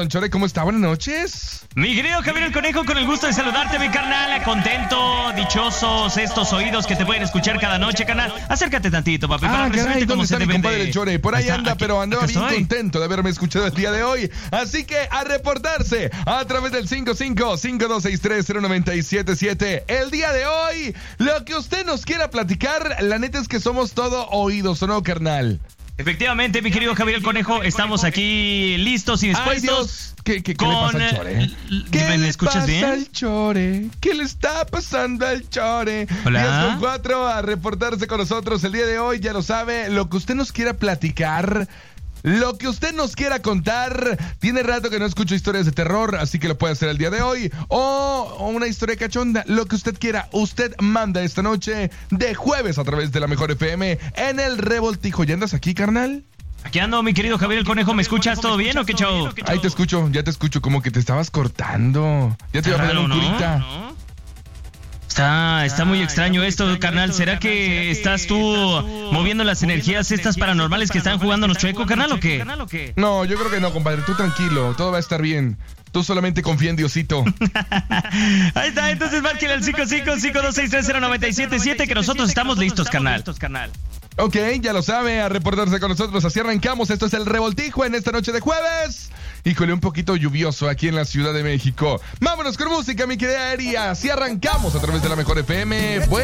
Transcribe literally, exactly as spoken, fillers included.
Don Chore, ¿cómo está? Buenas noches. Mi querido Javier el Conejo, con el gusto de saludarte, mi carnal. Contento, dichosos estos oídos que te pueden escuchar cada noche, carnal. Acércate tantito, papi, Ah, para caray, recibirte como ¿dónde se está mi debe compadre de... el Chore? Por ahí Está, anda, aquí, pero andaba acá bien estoy. contento de haberme escuchado el día de hoy. Así que a reportarse a través del cinco cinco, cinco dos seis tres, cero nueve siete siete. El día de hoy, lo que usted nos quiera platicar, la neta es que somos todo oídos, ¿o no, carnal? Efectivamente, mi querido Javier el Conejo, estamos aquí listos y dispuestos. Ay, Dios. ¿Qué, qué, qué con... le pasa al Chore? ¿Qué ¿Me le escuchas pasa bien? al Chore? ¿Qué le está pasando al Chore? Hola. diez con cuatro a reportarse con nosotros el día de hoy. Ya lo sabe, lo que usted nos quiera platicar, lo que usted nos quiera contar. Tiene rato que no escucho historias de terror, así que lo puede hacer el día de hoy. O, o una historia cachonda, lo que usted quiera. Usted manda esta noche de jueves a través de la Mejor F M en el Revoltijo. ¿Ya andas aquí, carnal? Aquí ando, mi querido Javier el Conejo. ¿Me escuchas todo bien o qué show? Ahí te escucho, ya te escucho, como que te estabas cortando. Ya te iba a pedir un ¿no? curita. ¿No? Está, está muy extraño esto, carnal. ¿Será que estás tú moviendo las energías estas paranormales que están jugando los chuecos, carnal, o qué? No, yo creo que no, compadre. Tú tranquilo, todo va a estar bien. Tú solamente confía en Diosito. Ahí está, entonces márquenle al cinco cinco, cinco dos seis tres, cero nueve siete siete que nosotros estamos listos, carnal. Ok, ya lo sabe, a reportarse con nosotros. Así arrancamos. Esto es el Revoltijo en esta noche de jueves. Híjole, un poquito lluvioso aquí en la Ciudad de México. Vámonos con música, mi querida Eri. Así arrancamos a través de la Mejor F M. Bueno,